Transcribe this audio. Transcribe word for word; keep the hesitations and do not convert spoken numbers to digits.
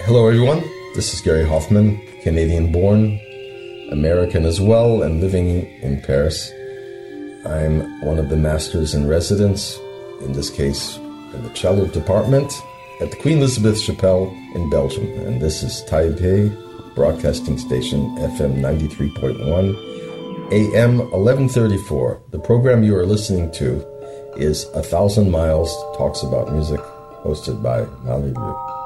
Hello, everyone. This is Gary Hoffman, Canadian-born, American as well, and living in Paris. I'm one of the masters in residence, in this case, in the cello department, at the Queen Elizabeth Chapelle in Belgium. And this is Taipei Broadcasting Station, F M ninety-three point one, A M eleven thirty-four. The program you are listening to is A Thousand Miles Talks About Music, hosted by Mali Liu.